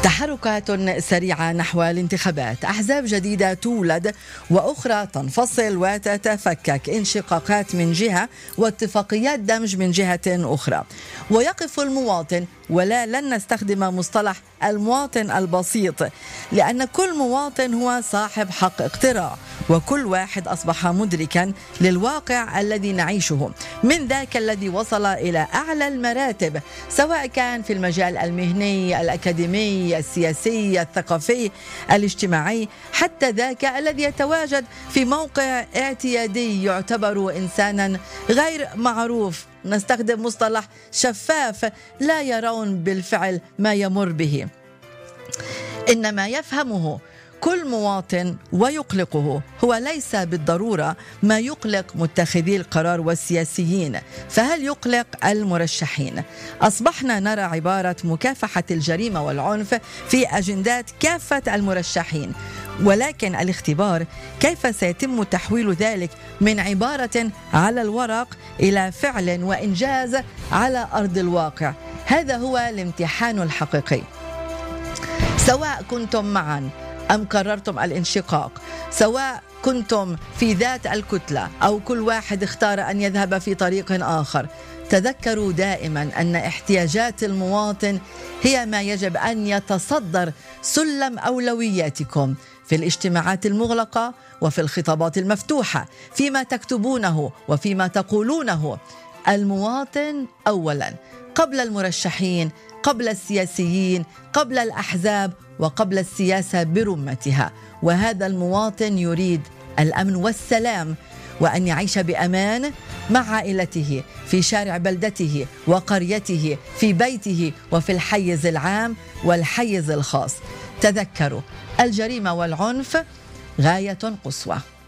تحركات سريعة نحو الانتخابات، أحزاب جديدة تولد وأخرى تنفصل وتتفكك، انشقاقات من جهة واتفاقيات دمج من جهة أخرى. ويقف المواطن، ولا لن نستخدم مصطلح المواطن البسيط، لأن كل مواطن هو صاحب حق اقتراع، وكل واحد أصبح مدركا للواقع الذي نعيشه، من ذاك الذي وصل إلى أعلى المراتب، سواء كان في المجال المهني، الأكاديمي، السياسي، الثقافي، الاجتماعي، حتى ذاك الذي يتواجد في موقع اعتيادي يعتبر إنسانا غير معروف. نستخدم مصطلح شفاف، لا يرون بالفعل ما يمر به، إنما يفهمه كل مواطن ويقلقه هو ليس بالضرورة ما يقلق متخذي القرار والسياسيين. فهل يقلق المرشحين؟ أصبحنا نرى عبارة مكافحة الجريمة والعنف في أجندات كافة المرشحين، ولكن الاختبار كيف سيتم تحويل ذلك من عبارة على الورق إلى فعل وإنجاز على أرض الواقع. هذا هو الامتحان الحقيقي. سواء كنتم معا أم قررتم الانشقاق، سواء كنتم في ذات الكتلة أو كل واحد اختار أن يذهب في طريق آخر، تذكروا دائما أن احتياجات المواطن هي ما يجب أن يتصدر سلم أولوياتكم في الاجتماعات المغلقة وفي الخطابات المفتوحة، فيما تكتبونه وفيما تقولونه. المواطن أولا، قبل المرشحين، قبل السياسيين، قبل الأحزاب، وقبل السياسة برمتها. وهذا المواطن يريد الأمن والسلام، وأن يعيش بأمان مع عائلته، في شارع بلدته وقريته، في بيته، وفي الحيز العام والحيز الخاص. تذكروا، الجريمة والعنف غاية قصوى.